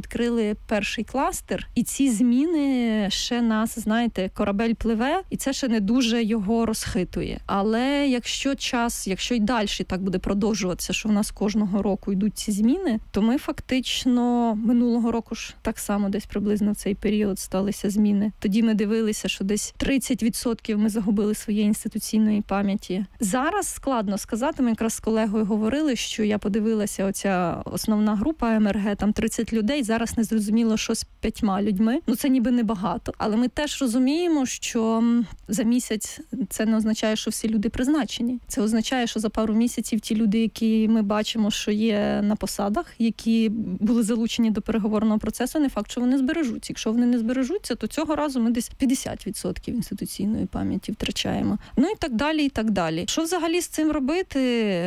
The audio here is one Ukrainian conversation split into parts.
відкрили перший кластер, і ці зміни ще нас, знаєте, корабель пливе, і це ще не дуже його розхитує. Але якщо й далі так буде продовжуватися, що в нас кожного року йдуть ці зміни, то ми фактично минулого року ж так само десь приблизно в цей період сталися зміни. Тоді ми дивилися, що десь 30% ми загубили своєї інституційної пам'яті. Зараз складно сказати, ми якраз з колегою говорили, що я подивилася, оця основна група МРГ, там 30 людей, зараз не зрозуміло, що з 5 людьми. Це ніби небагато. Але ми теж розуміємо, що за місяць це не означає, що всі люди призначені. Це означає, що за пару місяців ті люди, які ми бачимо, що є на посадах, які були залучені до переговорного процесу, не факт, що вони збережуться. Якщо вони не збережуться, то цього разу ми десь 50% інституційної пам'яті втрачаємо. І так далі, і так далі. Що взагалі з цим робити?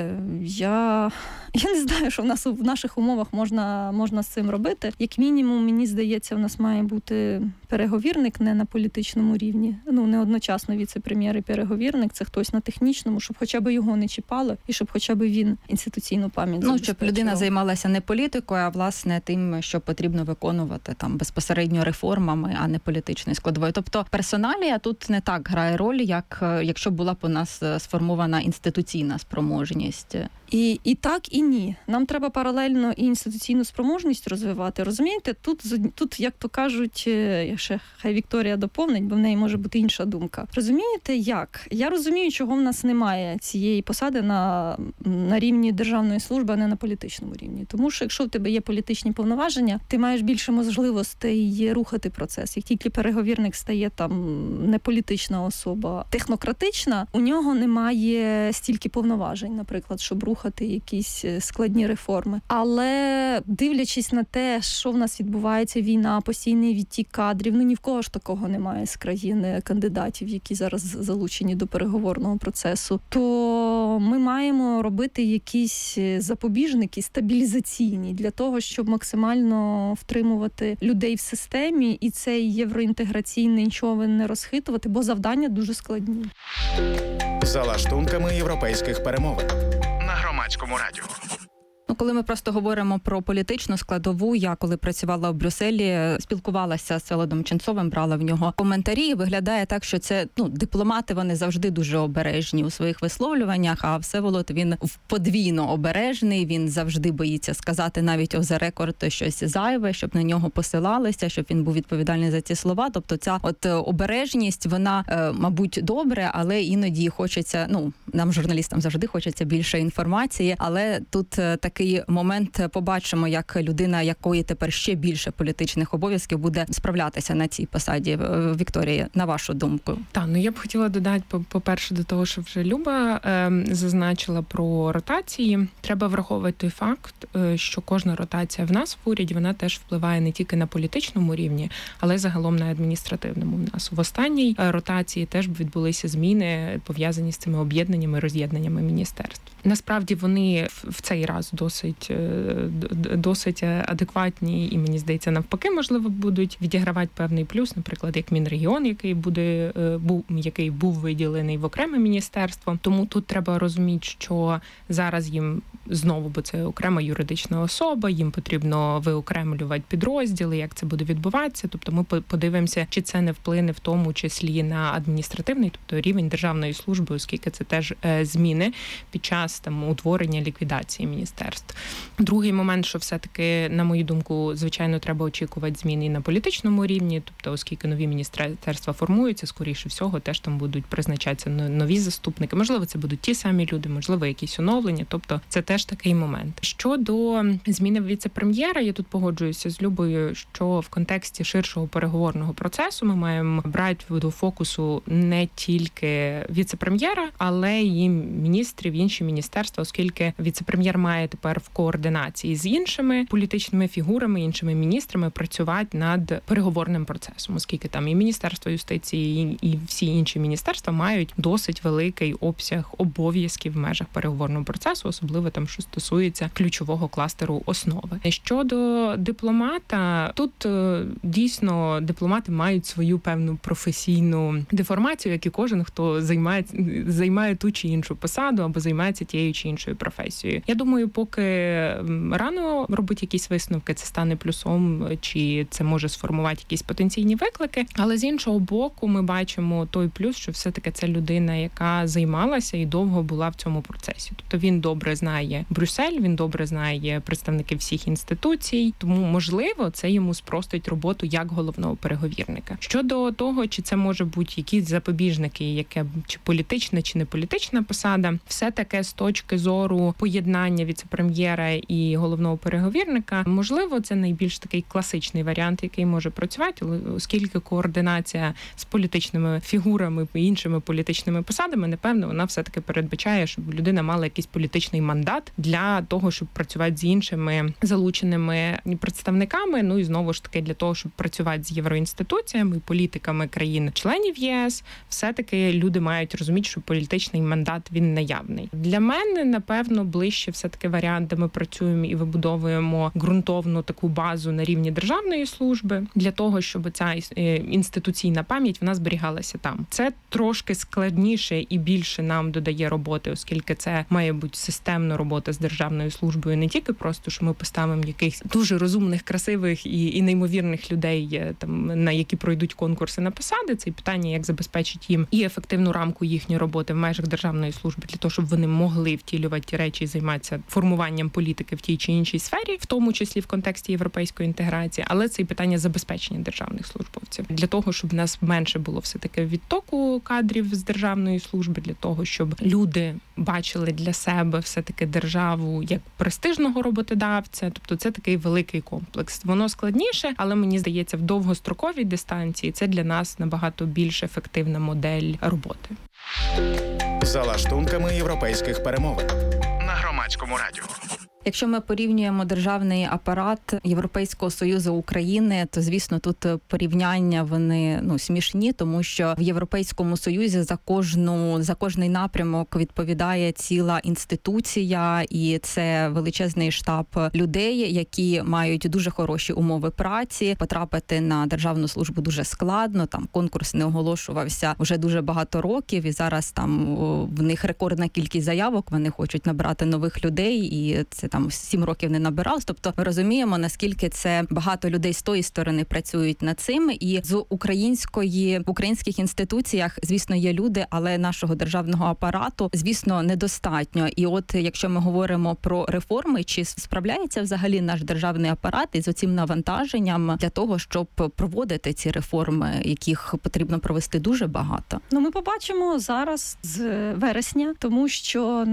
Я не знаю, що в наших умовах можна з цим робити. Як мінімум, мені здається, в нас має бути переговірник не на політичному рівні. Не одночасно віце-прем'єр і переговірник. Це хтось на технічному, щоб хоча б його не чіпало і щоб хоча б він інституційну пам'ять забезпечував. Щоб людина займалася не політикою, а власне тим, що потрібно виконувати там безпосередньо реформами, а не політичною складовою. Тобто персоналія тут не так грає роль, як якщо була б у нас сформована інституційна спроможність. І так, і ні. Нам треба паралельно і інституційну спроможність розвивати. Розумієте, тут, як то кажуть, ще хай Вікторія доповнить, бо в неї може бути інша думка. Розумієте, як? Я розумію, чого в нас немає цієї посади на рівні державної служби, а не на політичному рівні. Тому що якщо в тебе є політичні повноваження, ти маєш більше можливостей рухати процес. Як тільки переговірник стає там не політична особа, технократична, у нього немає стільки повноважень, наприклад, щоб рухати якісь складні реформи. Але дивлячись на те, що в нас відбувається, війна, постійний відтік кадрів, ні в кого ж такого немає з країни кандидатів, які зараз залучені до переговорного процесу, то ми маємо робити якісь запобіжники стабілізаційні для того, щоб максимально втримувати людей в системі і цей євроінтеграційний човен не розхитувати, бо завдання дуже складні. За лаштунками європейських перемовин на Громадському радіо. Коли ми просто говоримо про політичну складову, я коли працювала в Брюсселі, спілкувалася з Всеволодом Ченцовим, брала в нього коментарі, і виглядає так, що це, дипломати, вони завжди дуже обережні у своїх висловлюваннях, а Всеволод, він подвійно обережний, він завжди боїться сказати навіть off the record щось зайве, щоб на нього посилалися, щоб він був відповідальний за ці слова. Тобто ця обережність, вона, мабуть, добре, але іноді хочеться, нам, журналістам, завжди хочеться більше інформації, але тут такий момент побачимо, як людина, якої тепер ще більше політичних обов'язків, буде справлятися на цій посаді. Вікторія, на вашу думку? Так, я б хотіла додати, по-перше, до того, що вже Люба зазначила про ротації. Треба враховувати той факт, що кожна ротація в нас в уряді, вона теж впливає не тільки на політичному рівні, але й загалом на адміністративному. У нас в останній ротації теж відбулися зміни, пов'язані з цими об'єднаннями, роз'єднаннями міністерств. Насправді вони в цей раз досить адекватні і, мені здається, навпаки, можливо, будуть відігравати певний плюс, наприклад, як Мінрегіон, який був виділений в окреме міністерство. Тому тут треба розуміти, що зараз їм знову, бо це окрема юридична особа, їм потрібно виокремлювати підрозділи, як це буде відбуватися. Тобто ми подивимося, чи це не вплине в тому числі на адміністративний, тобто рівень державної служби, оскільки це теж зміни під час утворення, ліквідації міністерств. Другий момент, що все-таки, на мою думку, звичайно, треба очікувати зміни і на політичному рівні, тобто, оскільки нові міністерства формуються, скоріше всього, теж там будуть призначатися нові заступники. Можливо, це будуть ті самі люди, можливо, якісь оновлення, тобто це теж такий момент. Щодо зміни віце-прем'єра, я тут погоджуюся з Любою, що в контексті ширшого переговорного процесу ми маємо брати до фокусу не тільки віце-прем'єра, але й міністрів, інші міністерства, оскільки віце-прем'єр має тепер в координації з іншими політичними фігурами, іншими міністрами працювати над переговорним процесом, оскільки там і Міністерство юстиції, і всі інші міністерства мають досить великий обсяг обов'язків в межах переговорного процесу, особливо там документам, що стосується ключового кластеру основи. Щодо дипломата, тут дійсно дипломати мають свою певну професійну деформацію, як і кожен, хто займає ту чи іншу посаду або займається тією чи іншою професією. Я думаю, поки рано робити якісь висновки, це стане плюсом, чи це може сформувати якісь потенційні виклики. Але з іншого боку, ми бачимо той плюс, що все-таки це людина, яка займалася і довго була в цьому процесі. Тобто він добре знає Брюссель, він добре знає представників всіх інституцій, тому, можливо, це йому спростить роботу як головного переговірника. Щодо того, чи це може бути якісь запобіжники, яке чи політична, чи не політична посада, все таке з точки зору поєднання віце-прем'єра і головного переговірника, можливо, це найбільш такий класичний варіант, який може працювати, оскільки координація з політичними фігурами і іншими політичними посадами, напевно, вона все-таки передбачає, щоб людина мала якийсь політичний мандат для того, щоб працювати з іншими залученими представниками, ну і знову ж таки для того, щоб працювати з євроінституціями, політиками країн-членів ЄС, все-таки люди мають розуміти, що політичний мандат, він наявний. Для мене, напевно, ближче все-таки варіант, де ми працюємо і вибудовуємо ґрунтовну таку базу на рівні державної служби, для того, щоб ця інституційна пам'ять, вона зберігалася там. Це трошки складніше і більше нам додає роботи, оскільки це має бути системна робота з державною службою, не тільки просто, що ми поставимо якихось дуже розумних, красивих і неймовірних людей, там, на які пройдуть конкурси на посади. Це питання, як забезпечити їм і ефективну рамку їхньої роботи в межах державної служби, для того, щоб вони могли втілювати ті речі і займатися формуванням політики в тій чи іншій сфері, в тому числі в контексті європейської інтеграції, але це і питання забезпечення державних службовців. Для того, щоб в нас менше було все-таки відтоку кадрів з державної служби, для того, щоб люди бачили для себе все-таки державу як престижного роботодавця. Тобто це такий великий комплекс. Воно складніше, але мені здається, в довгостроковій дистанції це для нас набагато більш ефективна модель роботи. За лаштунками європейських перемовин на Громадському радіо. Якщо ми порівнюємо державний апарат Європейського Союзу України, то, звісно, тут порівняння вони смішні, тому що в Європейському Союзі за кожний напрямок відповідає ціла інституція, і це величезний штаб людей, які мають дуже хороші умови праці. Потрапити на державну службу дуже складно, там конкурс не оголошувався вже дуже багато років, і зараз там в них рекордна кількість заявок, вони хочуть набрати нових людей, і це там 7 років не набиралось. Тобто ми розуміємо, наскільки це багато людей з тої сторони працюють над цим. І в українських інституціях, звісно, є люди, але нашого державного апарату, звісно, недостатньо. І от якщо ми говоримо про реформи, чи справляється взагалі наш державний апарат із оцим навантаженням для того, щоб проводити ці реформи, яких потрібно провести дуже багато? Ми побачимо зараз з вересня, тому що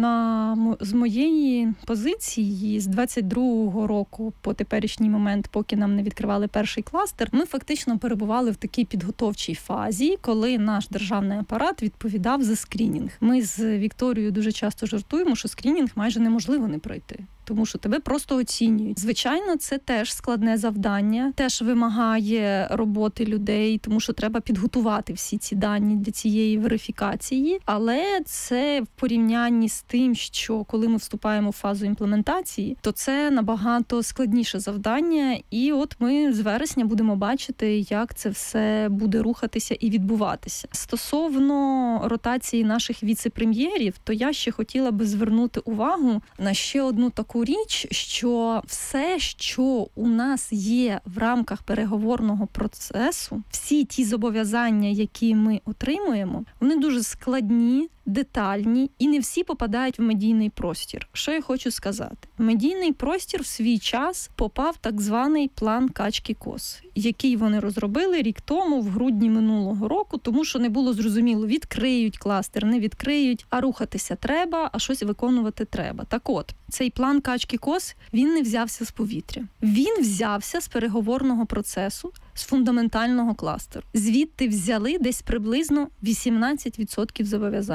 з моєї позиції з 22-го року по теперішній момент, поки нам не відкривали перший кластер, ми фактично перебували в такій підготовчій фазі, коли наш державний апарат відповідав за скринінг. Ми з Вікторією дуже часто жартуємо, що скринінг майже неможливо не пройти. Тому що тебе просто оцінюють. Звичайно, це теж складне завдання, теж вимагає роботи людей, тому що треба підготувати всі ці дані для цієї верифікації. Але це в порівнянні з тим, що коли ми вступаємо в фазу імплементації, то це набагато складніше завдання. І от ми з вересня будемо бачити, як це все буде рухатися і відбуватися. Стосовно ротації наших віце-прем'єрів, то я ще хотіла би звернути увагу на ще одну таку річ, що все, що у нас є в рамках переговорного процесу, всі ті зобов'язання, які ми отримуємо, вони дуже складні, детальні, і не всі попадають в медійний простір. Що я хочу сказати? В медійний простір в свій час попав так званий план Качки-Кос, який вони розробили рік тому, в грудні минулого року, тому що не було зрозуміло, відкриють кластер, не відкриють, а рухатися треба, а щось виконувати треба. Так от, цей план Качки-Кос, він не взявся з повітря. Він взявся з переговорного процесу, з фундаментального кластеру. Звідти взяли десь приблизно 18% зобов'язань.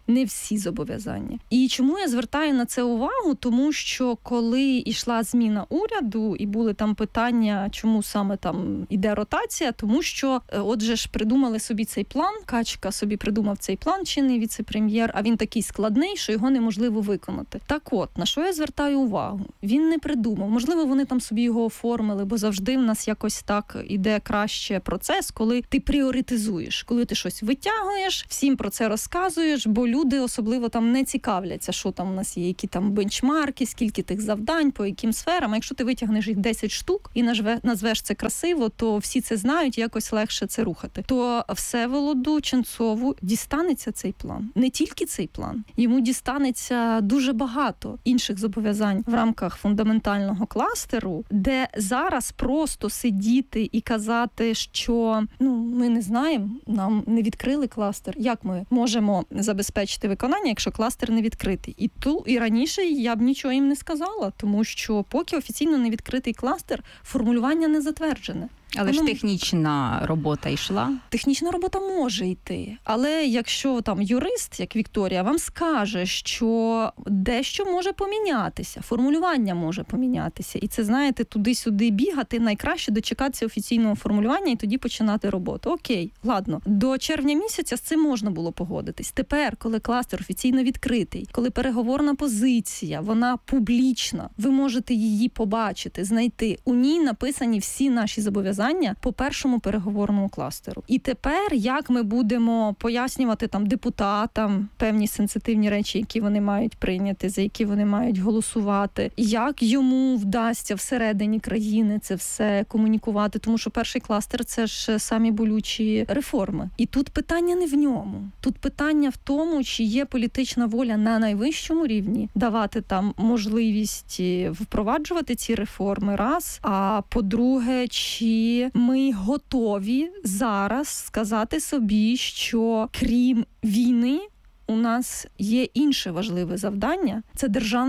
не всі зобов'язання. І чому я звертаю на це увагу? Тому що коли йшла зміна уряду і були там питання, чому саме там іде ротація, тому що отже ж придумали собі цей план, Качка собі придумав цей план, чинний віце-прем'єр, а він такий складний, що його неможливо виконати. Так от, на що я звертаю увагу? Він не придумав. Можливо, вони там собі його оформили, бо завжди в нас якось так іде краще процес, коли ти пріоритизуєш, коли ти щось витягуєш, всім про це розказуєш, бо люди особливо там не цікавляться, що там у нас є, які там бенчмарки, скільки тих завдань, по яким сферам. А якщо ти витягнеш їх 10 штук і назвеш це красиво, то всі це знають, якось легше це рухати. То Всеволоду Ченцову дістанеться цей план. Не тільки цей план. Йому дістанеться дуже багато інших зобов'язань в рамках фундаментального кластеру, де зараз просто сидіти і казати, що ми не знаємо, нам не відкрили кластер. Як ми можемо забезпечити виконання, якщо кластер не відкритий? І раніше я б нічого їм не сказала, тому що поки офіційно не відкритий кластер, формулювання не затверджене. Але ж технічна робота йшла. Технічна робота може йти. Але якщо там юрист, як Вікторія, вам скаже, що дещо може помінятися, формулювання може помінятися. І це, знаєте, туди-сюди бігати, найкраще дочекатися офіційного формулювання і тоді починати роботу. Окей, ладно. До червня місяця з цим можна було погодитись. Тепер, коли кластер офіційно відкритий, коли переговорна позиція, вона публічна, ви можете її побачити, знайти. У ній написані всі наші зобов'язання по першому переговорному кластеру. І тепер, як ми будемо пояснювати там депутатам певні сенситивні речі, які вони мають прийняти, за які вони мають голосувати, як йому вдасться всередині країни це все комунікувати, тому що перший кластер – це ж самі болючі реформи. І тут питання не в ньому. Тут питання в тому, чи є політична воля на найвищому рівні давати там можливість впроваджувати ці реформи, раз, а по-друге, чи ми готові зараз сказати собі, що крім війни у нас є інше важливе завдання –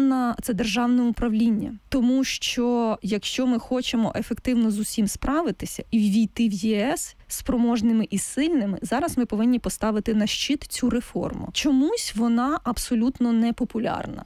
це державне управління. Тому що якщо ми хочемо ефективно з усім справитися і ввійти в ЄС спроможними і сильними, зараз ми повинні поставити на щит цю реформу. Чомусь вона абсолютно не популярна.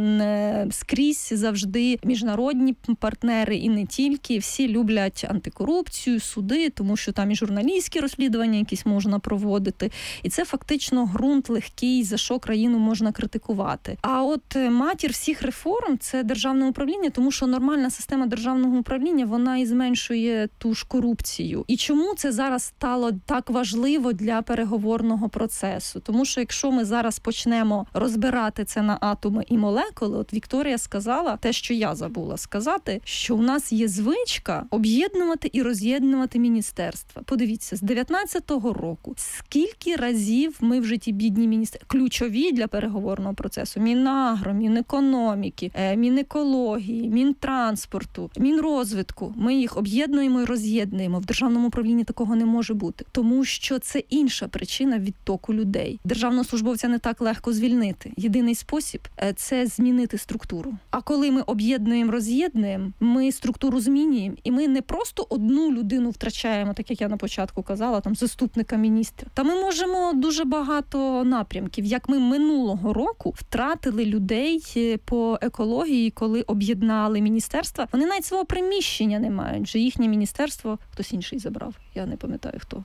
Не скрізь завжди міжнародні партнери і не тільки, всі люблять антикорупцію, суди, тому що там і журналістські розслідування якісь можна проводити. І це фактично ґрунт легкий, за що країну можна критикувати. А от матір всіх реформ – це державне управління, тому що нормальна система державного управління, вона і зменшує ту ж корупцію. І чому це зараз стало так важливо для переговорного процесу? Тому що якщо ми зараз почнемо розбирати це на атоми і молекули, от Вікторія сказала те, що я забула сказати, що у нас є звичка об'єднувати і роз'єднувати міністерства. Подивіться, з 19-го року скільки разів ми в житті бідні міністерства, ключові для переговорного процесу, Мінагро, Мінекономіки, Мінекології, Мінтранспорту, Мінрозвитку, ми їх об'єднуємо і роз'єднуємо. В державному управлінні такого не може бути, тому що це інша причина відтоку людей. Державного службовця не так легко звільнити. Єдиний спосіб – це змінити структуру. А коли ми об'єднуємо, роз'єднуємо, ми структуру змінюємо, і ми не просто одну людину втрачаємо, так як я на початку казала, там заступника міністра. Та ми можемо дуже багато напрямків, як ми минулого року втратили людей по екології, коли об'єднали міністерства. Вони навіть свого приміщення не мають, вже їхнє міністерство хтось інший забрав. Я не пам'ятаю хто.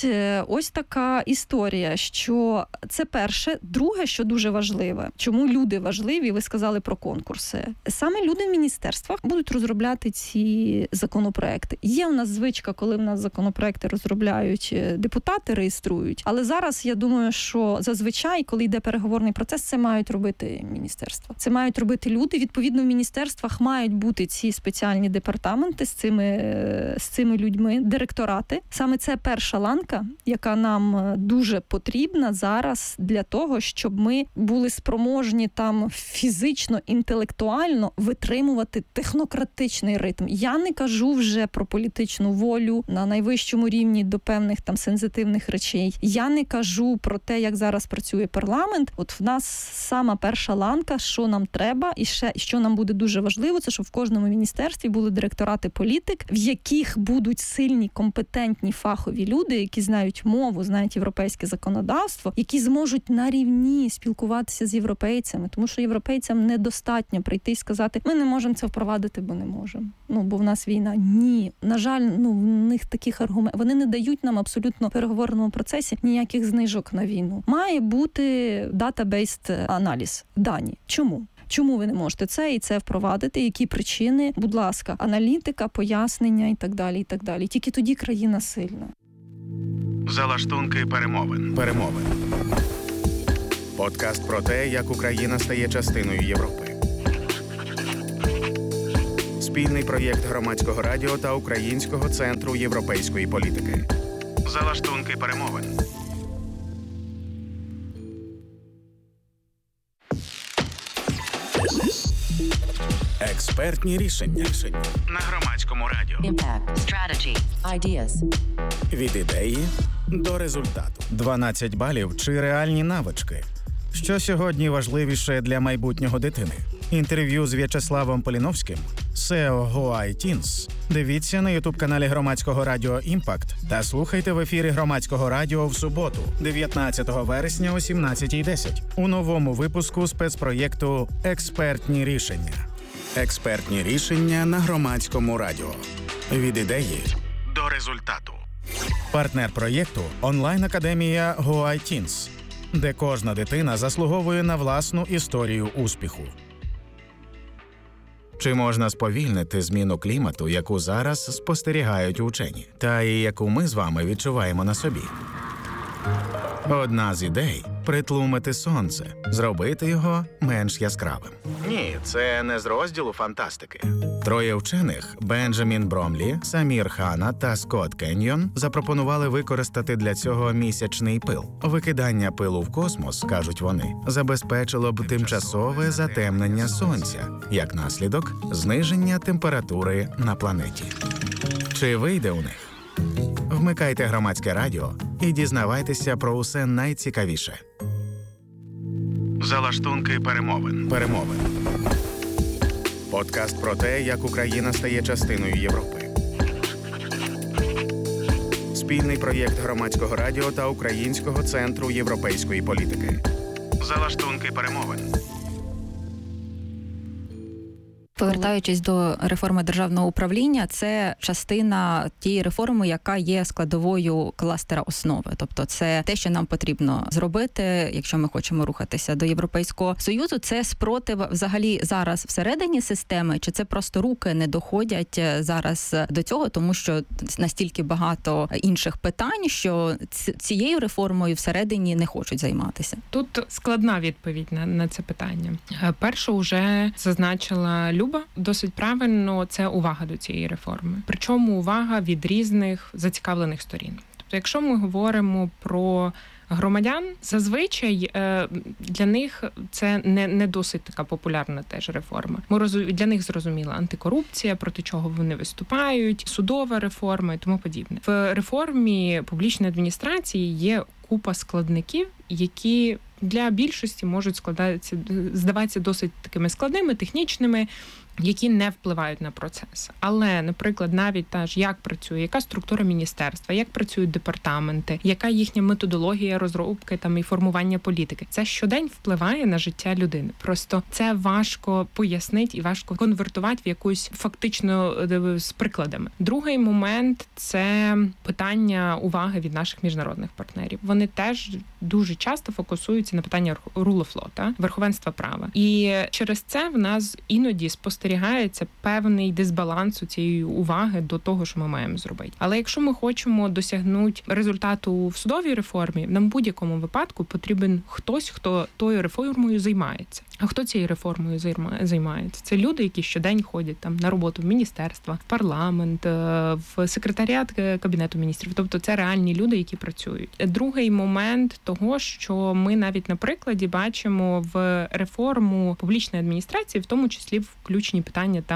Ось така історія, що це перше. Друге, що дуже важливе, чому люди важливі, ви сказали про конкурси. Саме люди в міністерствах будуть розробляти ці законопроекти. Є у нас звичка, коли в нас законопроекти розробляють депутати, реєструють, але зараз я думаю, що зазвичай, коли йде переговорний процес, це мають робити міністерства. Це мають робити люди. Відповідно, в міністерствах мають бути ці спеціальні департаменти з цими людьми, директорати. Саме це перша ланка, яка нам дуже потрібна зараз для того, щоб ми були спроможні там фізично, інтелектуально витримувати технократичний ритм. Я не кажу вже про політичну волю на найвищому рівні до певних там сенситивних речей. Я не кажу про те, як зараз працює парламент. От в нас сама перша ланка, що нам треба, і ще що нам буде дуже важливо, це щоб в кожному міністерстві були директорати політик, в яких будуть сильні, компетентні компетентні фахові люди, які знають мову, знають європейське законодавство, які зможуть на рівні спілкуватися з європейцями, тому що європейцям недостатньо прийти і сказати, ми не можемо це впровадити, бо не можемо. Бо в нас війна. Ні. На жаль, в них таких аргументів. Вони не дають нам абсолютно в переговорному процесі ніяких знижок на війну. Має бути дата-бейст аналіз, дані. Чому? Чому ви не можете це і це впровадити? Які причини? Будь ласка, аналітика, пояснення і так далі, і так далі. Тільки тоді країна сильна. Залаштунки перемовин. Подкаст про те, як Україна стає частиною Європи. Спільний проєкт Громадського радіо та Українського центру європейської політики. Залаштунки перемовин. Експертні рішення на Громадському радіо. Impact, strategy, ideas. Від ідеї до результату. 12 балів чи реальні навички. Що сьогодні важливіше для майбутнього дитини? Інтерв'ю з В'ячеславом Поліновським, SEO GoITeens. Дивіться на ютуб-каналі Громадського радіо «Імпакт» та слухайте в ефірі Громадського радіо в суботу, 19 вересня о 17:10 у новому випуску спецпроєкту «Експертні рішення». Експертні рішення на Громадському радіо. Від ідеї до результату. Партнер проєкту – онлайн-академія GoITeens, де кожна дитина заслуговує на власну історію успіху. Чи можна сповільнити зміну клімату, яку зараз спостерігають учені, та і яку ми з вами відчуваємо на собі? Одна з ідей – притлумити сонце, зробити його менш яскравим. Ні, це не з розділу фантастики. Троє вчених – Бенджамін Бромлі, Самір Хана та Скотт Кеньйон – запропонували використати для цього місячний пил. Викидання пилу в космос, кажуть вони, забезпечило б тимчасове затемнення сонця, як наслідок – зниження температури на планеті. Чи вийде у них? Вмикайте Громадське радіо і дізнавайтеся про усе найцікавіше. Залаштунки перемовин. Подкаст про те, як Україна стає частиною Європи. Спільний проєкт Громадського радіо та Українського центру європейської політики. Залаштунки перемовин. Повертаючись до реформи державного управління, це частина тієї реформи, яка є складовою кластера основи. Тобто це те, що нам потрібно зробити, якщо ми хочемо рухатися до Європейського Союзу. Це спротив взагалі зараз всередині системи, чи це просто руки не доходять зараз до цього, тому що настільки багато інших питань, що цією реформою всередині не хочуть займатися? Тут складна відповідь на це питання. Першу вже зазначила Люба. Досить правильно, це увага до цієї реформи. Причому увага від різних зацікавлених сторін. Тобто, якщо ми говоримо про громадян, зазвичай для них це не досить така популярна теж реформа. Для них зрозуміла антикорупція, проти чого вони виступають, судова реформа і тому подібне. В реформі публічної адміністрації є купа складників, які для більшості можуть здаватися досить такими складними, технічними, які не впливають на процес. Але, наприклад, навіть як працює, яка структура міністерства, як працюють департаменти, яка їхня методологія розробки і формування політики. Це щодень впливає на життя людини. Просто це важко пояснити і важко конвертувати в якусь фактично з прикладами. Другий момент – це питання уваги від наших міжнародних партнерів. Вони теж дуже часто фокусуються на питання rule of law, верховенства права. І через це в нас іноді спостерігається певний дисбаланс у цієї уваги до того, що ми маємо зробити. Але якщо ми хочемо досягнути результату в судовій реформі, нам в будь-якому випадку потрібен хтось, хто тою реформою займається. А хто цією реформою займається? Це люди, які щодень ходять на роботу в міністерства, в парламент, в секретаріат Кабінету міністрів. Тобто це реальні люди, які працюють. Другий момент того, що ми навіть на прикладі бачимо в реформу публічної адміністрації, в тому числі включені питання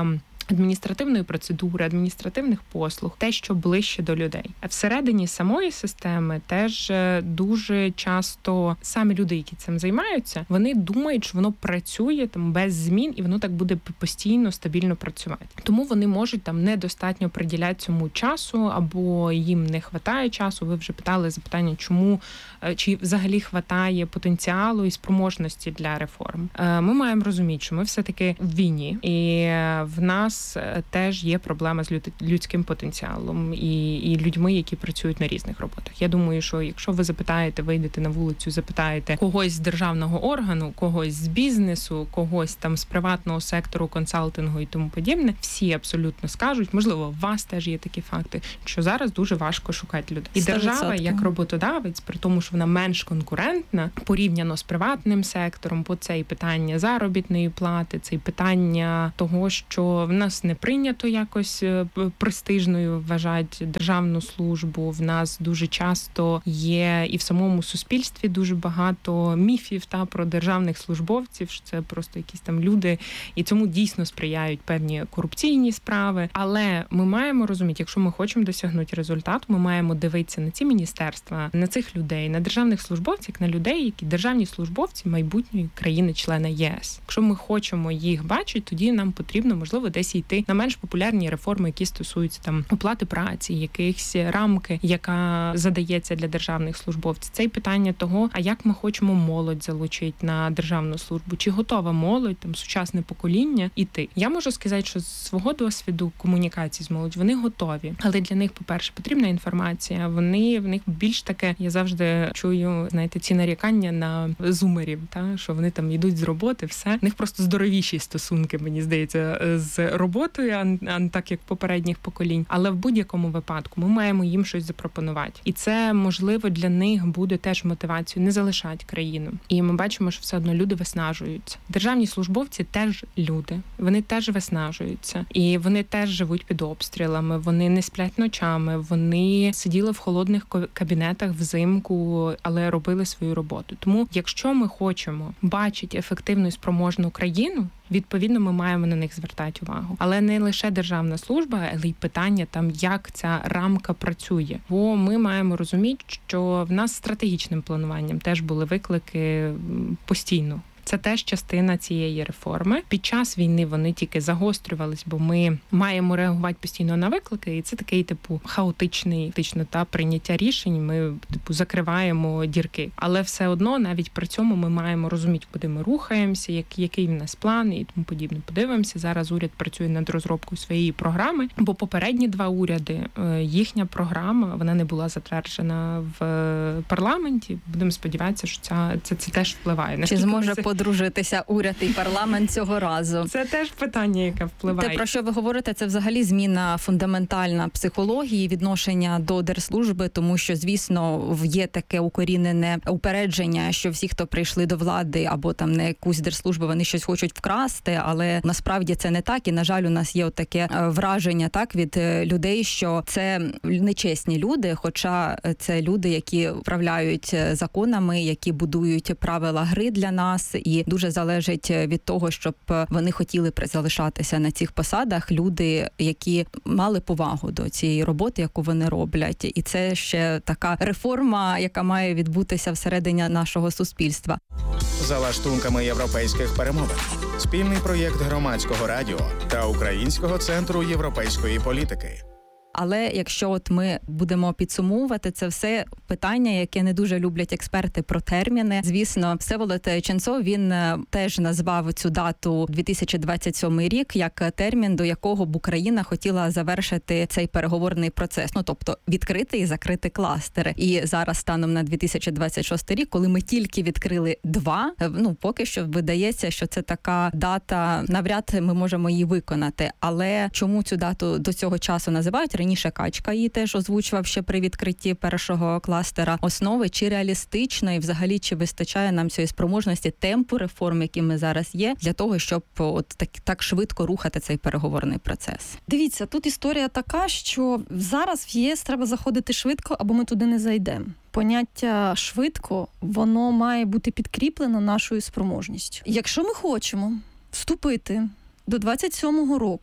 адміністративної процедури, адміністративних послуг, те, що ближче до людей. А всередині самої системи теж дуже часто самі люди, які цим займаються, вони думають, що воно працює там без змін, і воно так буде постійно, стабільно працювати. Тому вони можуть там недостатньо приділяти цьому часу, або їм не вистачає часу. Ви вже питали запитання, чому, чи взагалі вистачає потенціалу і спроможності для реформ. Ми маємо розуміти, що ми все-таки в війні, і в нас теж є проблема з людським потенціалом і людьми, які працюють на різних роботах. Я думаю, що якщо ви запитаєте, вийдете на вулицю, запитаєте когось з державного органу, когось з бізнесу, когось там з приватного сектору, консалтингу і тому подібне, всі абсолютно скажуть, можливо, у вас теж є такі факти, що зараз дуже важко шукати людей. І 100%. держава, як роботодавець, при тому, що вона менш конкурентна, порівняно з приватним сектором, бо це і питання заробітної плати, це і питання того, що в нас не прийнято якось престижною вважати державну службу. В нас дуже часто є і в самому суспільстві дуже багато міфів про державних службовців, що це просто якісь там люди, і цьому дійсно сприяють певні корупційні справи. Але ми маємо розуміти, якщо ми хочемо досягнути результату, ми маємо дивитися на ці міністерства, на цих людей, на державних службовців, як на людей, які державні службовці майбутньої країни-члена ЄС. Якщо ми хочемо їх бачити, тоді нам потрібно, можливо, десь йти на менш популярні реформи, які стосуються там оплати праці, якихось рамки, яка задається для державних службовців. Це й питання того, а як ми хочемо молодь залучити на державну службу, чи готова молодь, там сучасне покоління іти. Я можу сказати, що з свого досвіду комунікації з молоддю вони готові, але для них, по-перше, потрібна інформація. В них більш таке, я завжди чую, знаєте, ці нарікання на зумерів, що вони там йдуть з роботи, все. В них просто здоровіші стосунки, мені здається, з роботою, а не так, як попередніх поколінь. Але в будь-якому випадку ми маємо їм щось запропонувати. І це, можливо, для них буде теж мотивацією не залишати країну. І ми бачимо, що все одно люди виснажуються. Державні службовці теж люди. Вони теж виснажуються. І вони теж живуть під обстрілами, вони не сплять ночами, вони сиділи в холодних кабінетах взимку, але робили свою роботу. Тому, якщо ми хочемо бачити ефективну і спроможну країну, відповідно, ми маємо на них звертати увагу. Але не лише державна служба, але й питання там, як ця рамка працює. Бо ми маємо розуміти, що в нас стратегічним плануванням теж були виклики постійно. Це теж частина цієї реформи. Під час війни вони тільки загострювались, бо ми маємо реагувати постійно на виклики, і це такий, хаотичний прийняття рішень. Ми, закриваємо дірки. Але все одно, навіть при цьому ми маємо розуміти, куди ми рухаємося, який в нас план і тому подібне. Подивимося, зараз уряд працює над розробкою своєї програми, бо попередні два уряди, їхня програма, вона не була затверджена в парламенті. Будемо сподіватися, що це теж впливає. Чи зможе подружитися уряд і парламент цього разу? Це теж питання, яке впливає. Те, про що ви говорите, це взагалі зміна фундаментальна психології, відношення до держслужби, тому що, звісно, є таке укорінене упередження, що всі, хто прийшли до влади або там на якусь держслужбу, вони щось хочуть вкрасти, але насправді це не так. І, на жаль, у нас є таке враження від людей, що це нечесні люди, хоча це люди, які управляють законами, які будують правила гри для нас, і дуже залежить від того, щоб вони хотіли залишатися на цих посадах, люди, які мали повагу до цієї роботи, яку вони роблять. І це ще така реформа, яка має відбутися всередині нашого суспільства. За лаштунками європейських перемовин. Спільний проєкт Громадського радіо та Українського центру європейської політики. Але якщо ми будемо підсумовувати це все питання, яке не дуже люблять експерти про терміни. Звісно, Всеволод Ченцов, він теж назвав цю дату 2027 рік як термін, до якого б Україна хотіла завершити цей переговорний процес. Тобто відкрити і закрити кластери. І зараз станом на 2026 рік, коли ми тільки відкрили 2, поки що видається, що це така дата, навряд ми можемо її виконати. Але чому цю дату до цього часу називають? Раніше Качка її теж озвучував ще при відкритті першого кластера основи. Чи реалістично і взагалі чи вистачає нам цієї спроможності темпу реформ, які ми зараз є, для того, щоб так швидко рухати цей переговорний процес? Дивіться, тут історія така, що зараз в ЄС треба заходити швидко, або ми туди не зайдемо. Поняття швидко, воно має бути підкріплено нашою спроможністю. Якщо ми хочемо вступити до 27-го року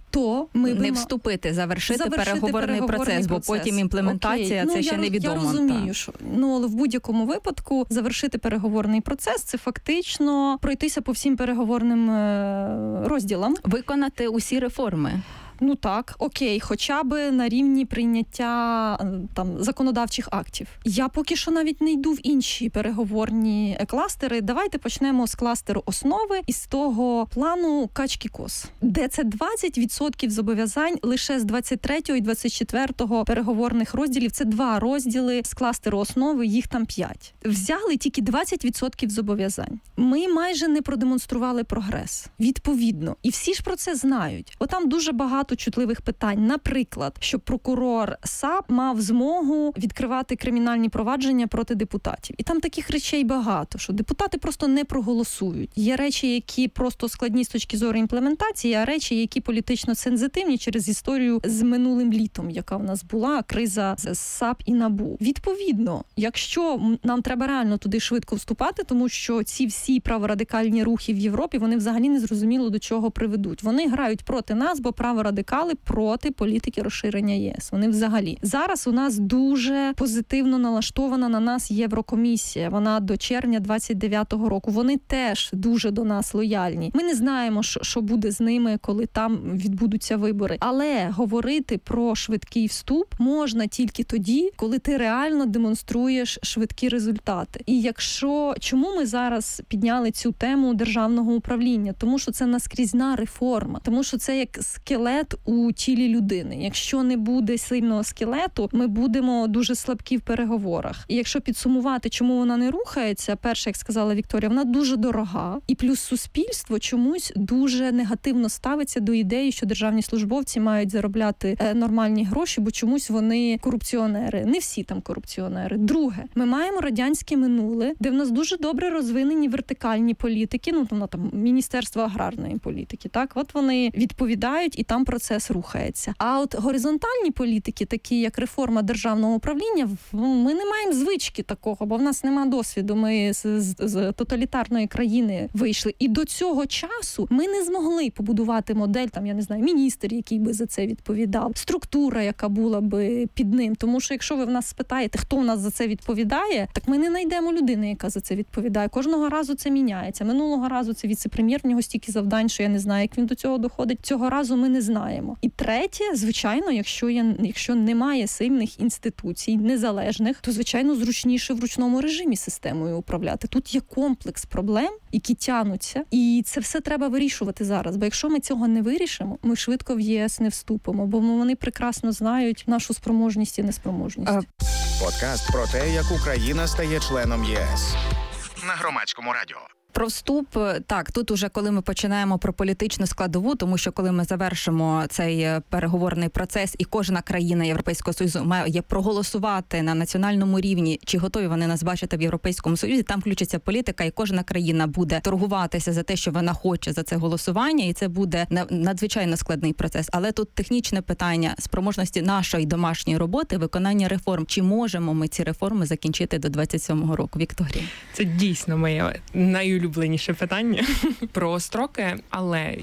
то ми не вступити, завершити переговорний процес, бо потім імплементація це ще невідомо. Я розумію, що але в будь-якому випадку завершити переговорний процес це фактично пройтися по всім переговорним розділам, виконати усі реформи. Ну так, окей, хоча б на рівні прийняття законодавчих актів. Я поки що навіть не йду в інші переговорні кластери. Давайте почнемо з кластеру основи і з того плану качки-кос, де це 20% зобов'язань лише з 23-го і 24-го переговорних розділів. Це 2 розділи з кластеру основи, їх там 5. Взяли тільки 20% зобов'язань. Ми майже не продемонстрували прогрес. Відповідно. І всі ж про це знають. Отам дуже багато чутливих питань. Наприклад, щоб прокурор САП мав змогу відкривати кримінальні провадження проти депутатів. І там таких речей багато, що депутати просто не проголосують. Є речі, які просто складні з точки зору імплементації, а речі, які політично сензитивні через історію з минулим літом, яка в нас була, криза з САП і НАБУ. Відповідно, якщо нам треба реально туди швидко вступати, тому що ці всі праворадикальні рухи в Європі, вони взагалі не зрозуміло до чого приведуть. Вони грають проти нас, бо праворадикали проти політики розширення ЄС. Вони взагалі. Зараз у нас дуже позитивно налаштована на нас Єврокомісія. Вона до червня 29-го року. Вони теж дуже до нас лояльні. Ми не знаємо, що буде з ними, коли там відбудуться вибори. Але говорити про швидкий вступ можна тільки тоді, коли ти реально демонструєш швидкі результати. І чому ми зараз підняли цю тему державного управління? Тому що це наскрізна реформа. Тому що це як скелет у тілі людини. Якщо не буде сильного скелету, ми будемо дуже слабкі в переговорах. І якщо підсумувати, чому вона не рухається, перше, як сказала Вікторія, вона дуже дорога. І плюс суспільство чомусь дуже негативно ставиться до ідеї, що державні службовці мають заробляти нормальні гроші, бо чомусь вони корупціонери. Не всі там корупціонери. Друге, ми маємо радянське минуле, де в нас дуже добре розвинені вертикальні політики, там Міністерство аграрної політики, так? От вони відповідають, і там процес рухається. А от горизонтальні політики, такі як реформа державного управління, ми не маємо звички такого, бо в нас нема досвіду. Ми з тоталітарної країни вийшли. І до цього часу ми не змогли побудувати модель, міністр, який би за це відповідав, структура, яка була би під ним. Тому що якщо ви в нас спитаєте, хто в нас за це відповідає, так ми не знайдемо людини, яка за це відповідає. Кожного разу це міняється. Минулого разу це віце-прем'єр, в нього стільки завдань, що я не знаю, як він до цього доходить. Цього разу ми не знаємо. І третє, звичайно, якщо немає сильних інституцій, незалежних, то, звичайно, зручніше в ручному режимі системою управляти. Тут є комплекс проблем, які тянуться, і це все треба вирішувати зараз. Бо якщо ми цього не вирішимо, ми швидко в ЄС не вступимо, бо вони прекрасно знають нашу спроможність і неспроможність. Подкаст про те, як Україна стає членом ЄС. На Громадському радіо. Про вступ, так, тут уже коли ми починаємо про політичну складову, тому що коли ми завершимо цей переговорний процес і кожна країна Європейського Союзу має проголосувати на національному рівні, чи готові вони нас бачити в Європейському Союзі, там включиться політика і кожна країна буде торгуватися за те, що вона хоче за це голосування, і це буде надзвичайно складний процес. Але тут технічне питання спроможності нашої домашньої роботи, виконання реформ. Чи можемо ми ці реформи закінчити до 27-го року? Вікторія? Це дійсно моє найулюбленіше питання про строки, але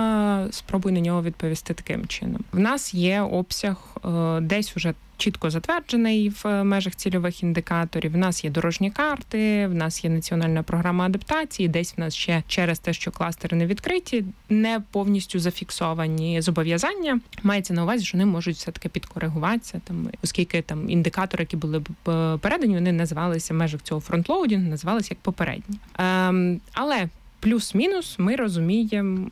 я спробую на нього відповісти таким чином. В нас є обсяг десь уже чітко затверджений в межах цільових індикаторів. В нас є дорожні карти, в нас є національна програма адаптації, десь в нас ще через те, що кластери не відкриті, не повністю зафіксовані зобов'язання. Мається на увазі, що вони можуть все-таки підкоригуватися, оскільки індикатори, які були передані, вони називалися в межах цього фронтлоудінгу, називалися як попередні. Але плюс-мінус ми розуміємо,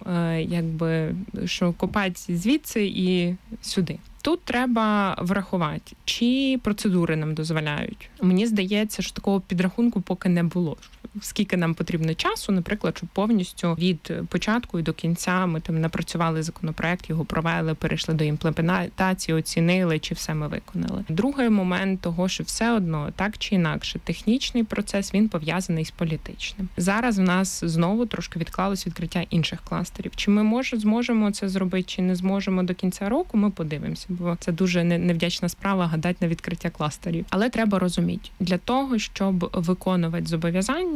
що копать звідси і сюди. Тут треба врахувати, чи процедури нам дозволяють. Мені здається, що такого підрахунку поки не було. Скільки нам потрібно часу, наприклад, щоб повністю від початку і до кінця ми напрацювали законопроект, його провели, перейшли до імплементації, оцінили, чи все ми виконали. Другий момент того, що все одно, так чи інакше, технічний процес, він пов'язаний з політичним. Зараз в нас знову трошки відклалось відкриття інших кластерів. Чи ми зможемо це зробити, чи не зможемо до кінця року, ми подивимося. Бо це дуже невдячна справа гадати на відкриття кластерів. Але треба розуміти, для того, щоб виконувати зобов'язання,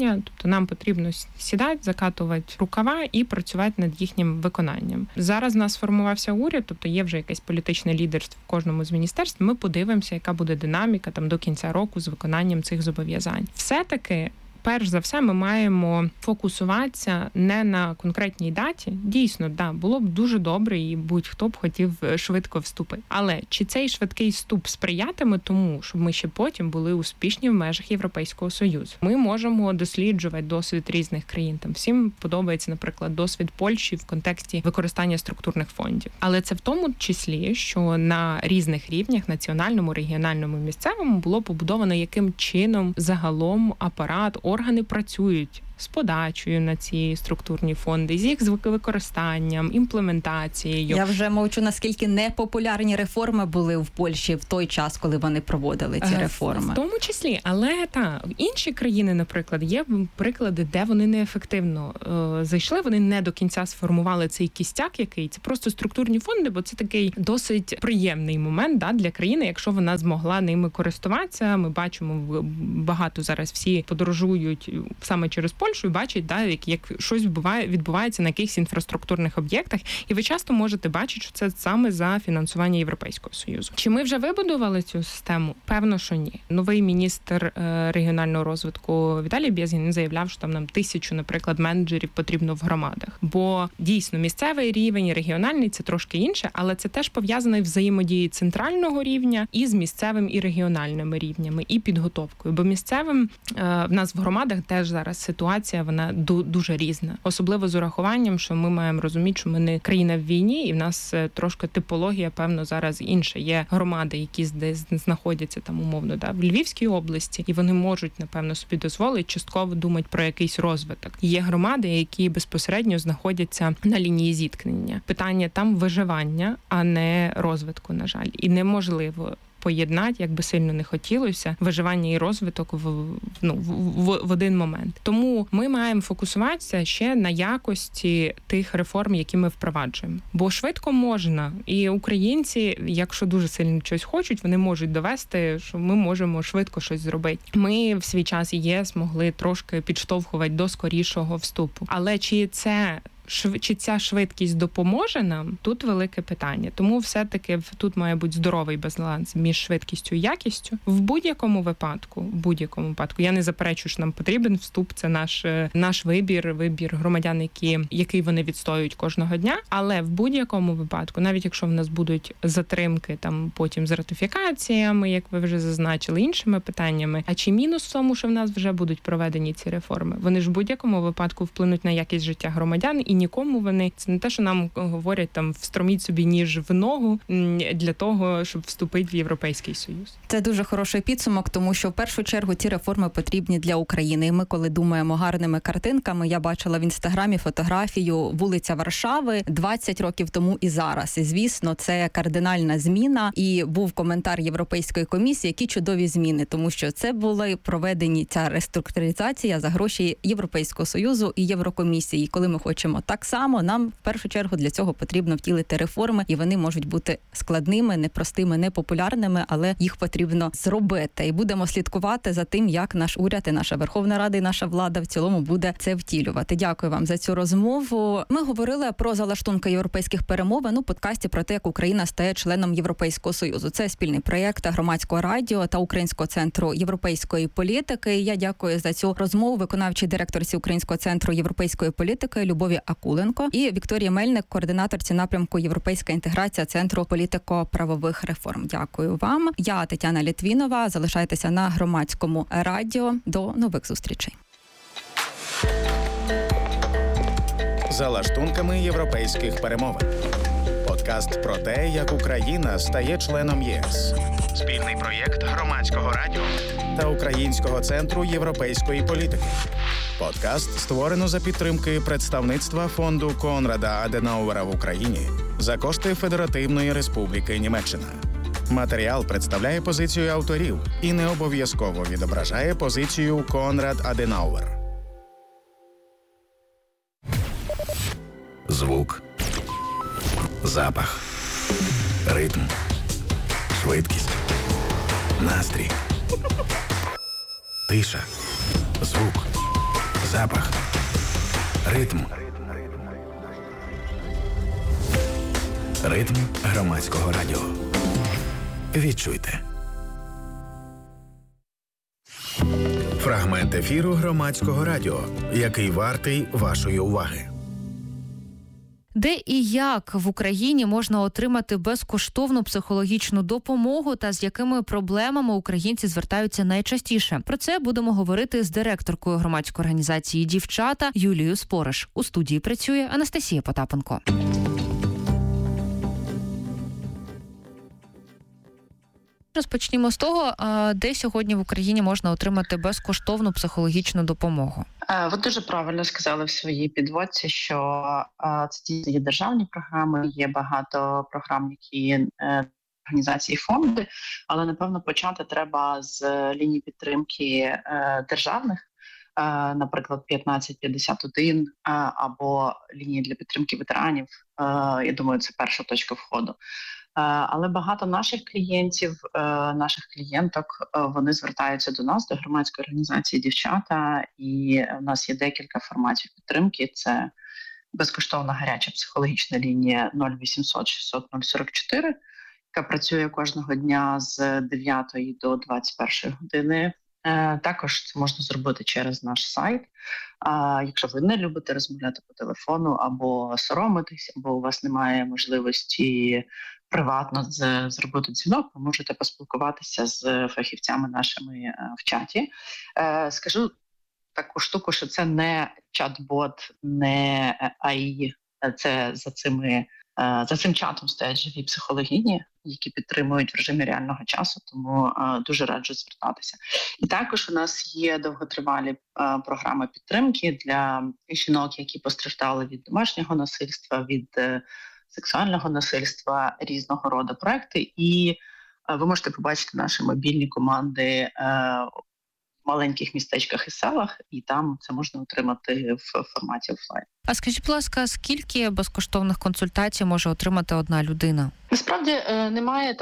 завдання, тобто нам потрібно сідати, закатувати рукава і працювати над їхнім виконанням. Зараз в нас сформувався уряд, тобто є вже якесь політичне лідерство в кожному з міністерств. Ми подивимося, яка буде динаміка там до кінця року з виконанням цих зобов'язань. Все-таки перш за все, ми маємо фокусуватися не на конкретній даті. Дійсно, було б дуже добре, і будь-хто б хотів швидко вступити. Але чи цей швидкий вступ сприятиме тому, щоб ми ще потім були успішні в межах Європейського Союзу? Ми можемо досліджувати досвід різних країн. Там всім подобається, наприклад, досвід Польщі в контексті використання структурних фондів. Але це в тому числі, що на різних рівнях, національному, регіональному, місцевому, було побудовано, яким чином загалом апарат, органи працюють з подачею на ці структурні фонди, з їх використанням, імплементацією. Я вже мовчу, наскільки непопулярні реформи були в Польщі в той час, коли вони проводили ці реформи. В тому числі, але інші країни, наприклад, є приклади, де вони неефективно зайшли, вони не до кінця сформували цей кістяк, який це просто структурні фонди, бо це такий досить приємний момент для країни, якщо вона змогла ними користуватися. Ми бачимо, багато зараз всі подорожують саме через Польщу і бачать, як щось відбувається на якихось інфраструктурних об'єктах, і ви часто можете бачити, що це саме за фінансування Європейського Союзу. Чи ми вже вибудували цю систему? Певно, що ні. Новий міністр регіонального розвитку Віталій Безгін заявляв, що там нам 1000, наприклад, менеджерів потрібно в громадах. Бо дійсно місцевий рівень, регіональний – це трошки інше, але це теж пов'язано із взаємодією центрального рівня і з місцевим і регіональними рівнями, і підготовкою. Бо місцевим в нас в громадах теж зараз ситуація, вона дуже різна. Особливо з урахуванням, що ми маємо розуміти, що ми не країна в війні, і в нас трошки типологія, певно, зараз інша. Є громади, які десь знаходяться там умовно в Львівській області, і вони можуть, напевно, собі дозволити частково думати про якийсь розвиток. Є громади, які безпосередньо знаходяться на лінії зіткнення. Питання там виживання, а не розвитку, на жаль. І неможливо поєднати, як би сильно не хотілося, виживання і розвиток в один момент. Тому ми маємо фокусуватися ще на якості тих реформ, які ми впроваджуємо. Бо швидко можна. І українці, якщо дуже сильно щось хочуть, вони можуть довести, що ми можемо швидко щось зробити. Ми в свій час ЄС могли трошки підштовхувати до скорішого вступу. Але чи ця швидкість допоможе нам? Тут велике питання. Тому все-таки тут має бути здоровий баланс між швидкістю і якістю. В будь-якому випадку, я не заперечую, що нам потрібен вступ, це наш вибір громадян, який вони відстоюють кожного дня. Але в будь-якому випадку, навіть якщо в нас будуть затримки там потім з ратифікаціями, як ви вже зазначили, іншими питаннями, а чи мінус в тому, що в нас вже будуть проведені ці реформи? Вони ж в будь-якому випадку вплинуть на якість життя громадян, і нікому вони, це не те, що нам говорять, там, встроміть собі ніж в ногу для того, щоб вступити в Європейський Союз. Це дуже хороший підсумок, тому що в першу чергу ці реформи потрібні для України. І ми, коли думаємо гарними картинками, я бачила в Інстаграмі фотографію вулиця Варшави 20 років тому і зараз. І, звісно, це кардинальна зміна. І був коментар Європейської комісії, які чудові зміни, тому що це були проведені ця реструктуризація за гроші Європейського Союзу і Єврокомісії. І коли ми хочемо так само, нам в першу чергу для цього потрібно втілити реформи, і вони можуть бути складними, непростими, непопулярними, але їх потрібно зробити. І будемо слідкувати за тим, як наш уряд і наша Верховна Рада і наша влада в цілому буде це втілювати. Дякую вам за цю розмову. Ми говорили про залаштунки європейських перемовин у подкасті про те, як Україна стає членом Європейського Союзу. Це спільний проєкт Громадського радіо та Українського центру європейської політики. Я дякую за цю розмову виконавчій директорці Українського центру європейської політики Любові Акуленко і Вікторії Мельник, координаторці напрямку Європейська інтеграція Центру політико-правових реформ. Дякую вам. Я Тетяна Літвінова. Залишайтеся на Громадському радіо. До нових зустрічей. За лаштунками європейських перемовин. Подкаст про те, як Україна стає членом єС. Спільний проєкт Громадського радіо та Українського центру європейської політики. Подкаст створено за підтримки представництва фонду Конрада Аденауера в Україні за кошти Федеративної Республіки Німеччина. Матеріал представляє позицію авторів і не обов'язково відображає позицію Конрад Аденауер. Звук, запах, ритм, швидкість, настрій, тиша, звук, Запах. Ритм. Ритм громадського радіо. Відчуйте. Фрагмент ефіру громадського радіо, який вартий вашої уваги. Де і як в Україні можна отримати безкоштовну психологічну допомогу та з якими проблемами українці звертаються найчастіше? Про це будемо говорити з директоркою громадської організації «Дівчата» Юлією Спориш. У студії працює Анастасія Потапенко. Розпочнімо з того, де сьогодні в Україні можна отримати безкоштовну психологічну допомогу. Ви дуже правильно сказали в своїй підводці, що це дійсно є державні програми, є багато програм, які організації, фонди, але, напевно, почати треба з лінії підтримки державних, наприклад, 1551 або лінії для підтримки ветеранів. Я думаю, це перша точка входу. Але багато наших клієнтів, наших клієнток, вони звертаються до нас, до громадської організації «Дівчата», і в нас є декілька форматів підтримки. Це безкоштовна гаряча психологічна лінія 0800 600 044, яка працює кожного дня з 9 до 21 години. Також це можна зробити через наш сайт. Якщо ви не любите розмовляти по телефону або соромитись, або у вас немає можливості приватно зробити дзвінок, ви можете поспілкуватися з фахівцями нашими в чаті. Скажу таку штуку, що це не чат-бот, не AI, це за цим чатом стоять живі психологині, які підтримують в режимі реального часу, тому дуже раджу звертатися. І також у нас є довготривалі програми підтримки для жінок, які постраждали від домашнього насильства, від сексуального насильства, різного роду проекти. І ви можете побачити наші мобільні команди в маленьких містечках і селах, і там це можна отримати в форматі офлайн. А скажіть, будь ласка, скільки безкоштовних консультацій може отримати одна людина? Насправді немає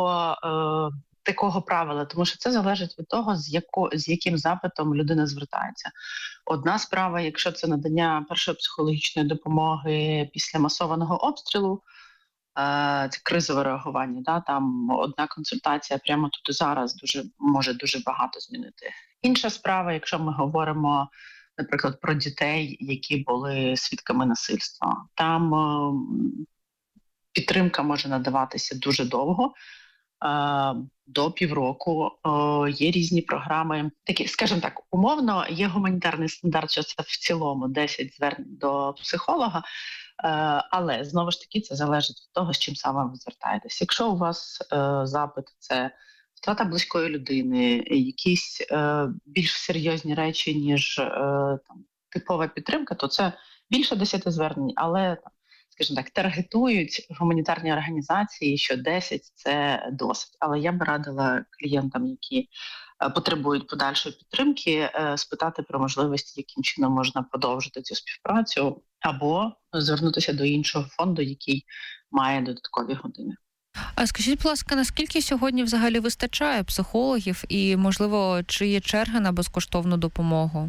такого правила, тому що це залежить від того, з яким запитом людина звертається. Одна справа, якщо це надання першої психологічної допомоги після масованого обстрілу, це кризове реагування, да? Там одна консультація прямо тут і зараз може дуже багато змінити. Інша справа, якщо ми говоримо, наприклад, про дітей, які були свідками насильства, там підтримка може надаватися дуже довго, до півроку. Є різні програми, такі, скажімо так, умовно, є гуманітарний стандарт, що це в цілому 10 звернень до психолога, але, знову ж таки, це залежить від того, з чим саме ви звертаєтесь. Якщо у вас запит – це втрата близької людини, якісь більш серйозні речі, ніж типова підтримка, то це більше 10 звернень, але, скажімо так, таргетують гуманітарні організації, що 10 – це досить. Але я б радила клієнтам, які потребують подальшої підтримки, спитати про можливості, яким чином можна продовжити цю співпрацю, або звернутися до іншого фонду, який має додаткові години. А скажіть, будь ласка, наскільки сьогодні взагалі вистачає психологів і, можливо, чи є черги на безкоштовну допомогу?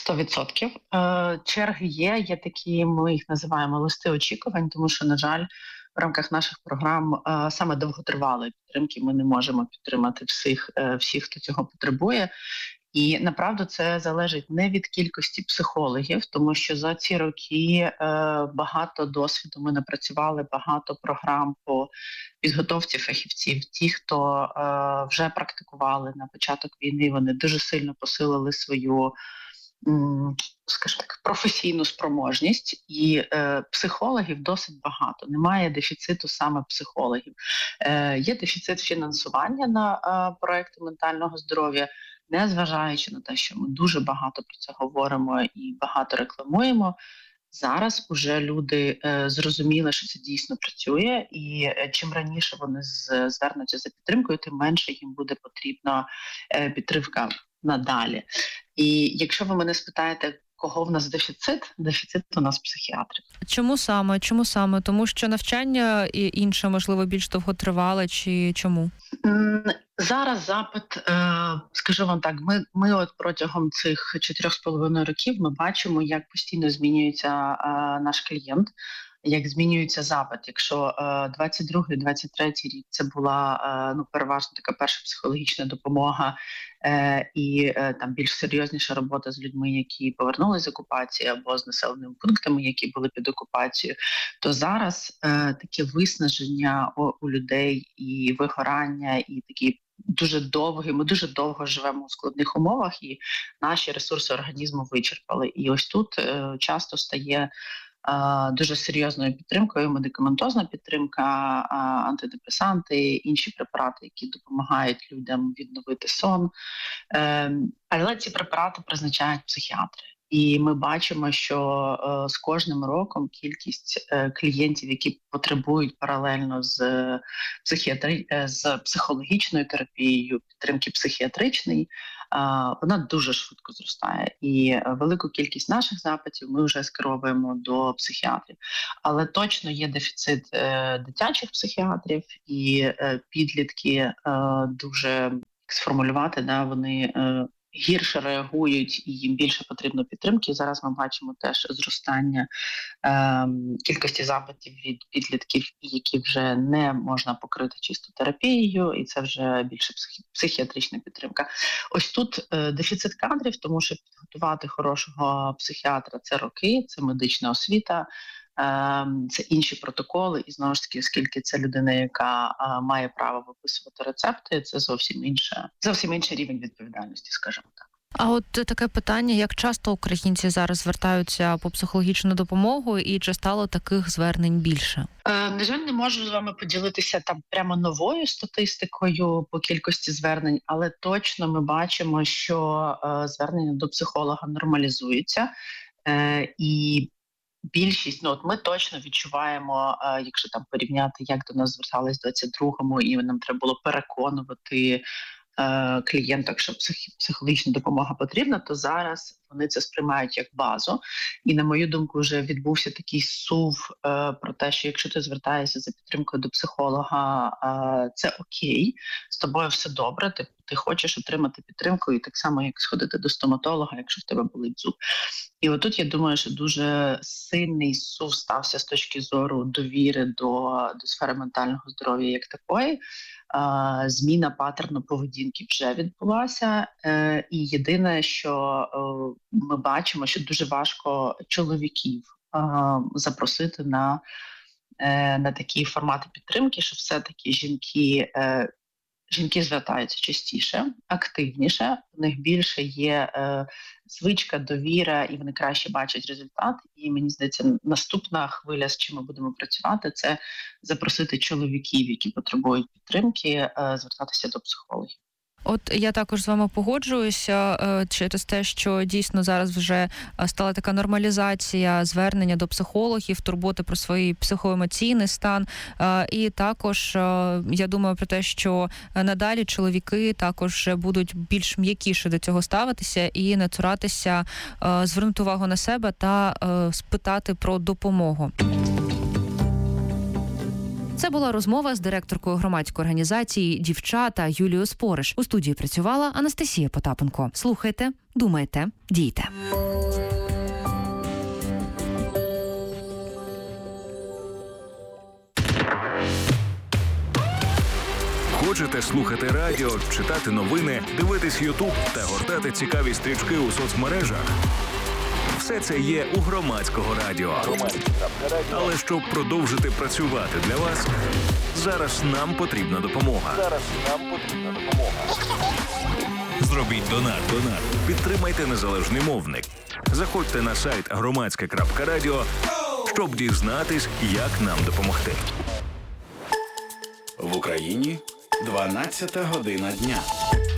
100%. Черги є такі, ми їх називаємо листи очікувань, тому що, на жаль, в рамках наших програм саме довготривалої підтримки ми не можемо підтримати всіх, хто цього потребує. І, направду, це залежить не від кількості психологів, тому що за ці роки багато досвіду ми напрацювали, багато програм по підготовці фахівців. Ті, хто вже практикували на початок війни, вони дуже сильно посилили свою, скажімо так, професійну спроможність, і психологів досить багато. Немає дефіциту саме психологів. Є дефіцит фінансування на проекти ментального здоров'я, незважаючи на те, що ми дуже багато про це говоримо і багато рекламуємо. Зараз уже люди зрозуміли, що це дійсно працює, і чим раніше вони звернуться за підтримкою, тим менше їм буде потрібна підтримка надалі. І якщо ви мене спитаєте, кого в нас дефіцит? Дефіцит у нас психіатрів. Чому саме? Тому що навчання і інше, можливо, більш довготривале, чи чому? Зараз запит, скажу вам так, ми от протягом цих 4,5 років ми бачимо, як постійно змінюється наш клієнт, як змінюється запит. Якщо 22-23 рік це була переважно така перша психологічна допомога і там більш серйозніша робота з людьми, які повернулися з окупації, або з населеними пунктами, які були під окупацією, то зараз таке виснаження у людей і вигорання, і такі дуже довгі, ми дуже довго живемо у складних умовах, і наші ресурси організму вичерпали. І ось тут часто стає дуже серйозною підтримкою медикаментозна підтримка, антидепресанти, інші препарати, які допомагають людям відновити сон. Але ці препарати призначають психіатри. І ми бачимо, що з кожним роком кількість клієнтів, які потребують паралельно з психологічною терапією, підтримки психіатричної, вона дуже швидко зростає. І велику кількість наших запитів ми вже скеровуємо до психіатрів. Але точно є дефіцит дитячих психіатрів, і підлітки дуже, сформулювати, вони гірше реагують і їм більше потрібно підтримки. Зараз ми бачимо теж зростання кількості запитів від підлітків, які вже не можна покрити чисто терапією, і це вже більше психіатрична підтримка. Ось тут дефіцит кадрів, тому що підготувати хорошого психіатра – це роки, це медична освіта, це інші протоколи, і знову ж таки, оскільки це людина, яка має право виписувати рецепти, це зовсім інший рівень відповідальності, скажімо так. А от таке питання, як часто українці зараз звертаються по психологічну допомогу, і чи стало таких звернень більше? На жаль, не можу з вами поділитися там прямо новою статистикою по кількості звернень, але точно ми бачимо, що звернення до психолога нормалізуються, і більшість, от ми точно відчуваємо, якщо там порівняти, як до нас звертались в 22-му, і нам треба було переконувати клієнток, що психологічна допомога потрібна, то зараз вони це сприймають як базу. І, на мою думку, вже відбувся такий сув про те, що якщо ти звертаєшся за підтримкою до психолога, це окей, з тобою все добре, ти хочеш отримати підтримку, і так само, як сходити до стоматолога, якщо в тебе болить зуб. І отут, я думаю, що дуже сильний сув стався з точки зору довіри до сфери ментального здоров'я як такої. Зміна паттерну поведінки вже відбулася. І єдине, що ми бачимо, що дуже важко чоловіків запросити на такі формати підтримки, що все-таки жінки звертаються частіше, активніше, у них більше є звичка, довіра, і вони краще бачать результат. І мені здається, наступна хвиля, з чим ми будемо працювати, це запросити чоловіків, які потребують підтримки, звертатися до психологів. От я також з вами погоджуюся через те, що дійсно зараз вже стала така нормалізація звернення до психологів, турботи про свій психоемоційний стан. І також я думаю про те, що надалі чоловіки також будуть більш м'якіше до цього ставитися і не цуратися, звернути увагу на себе та спитати про допомогу. Це була розмова з директоркою громадської організації «Дівчата» Юлією Спориш. У студії працювала Анастасія Потапенко. Слухайте, думайте, дійте. Хочете слухати радіо, читати новини, дивитись YouTube та гортати цікаві стрічки у соцмережах? Все це є у Громадського радіо. Але щоб продовжити працювати для вас, зараз нам потрібна допомога. Зробіть донат. Підтримайте незалежний мовник. Заходьте на сайт громадське.радіо, щоб дізнатись, як нам допомогти. В Україні 12 година дня.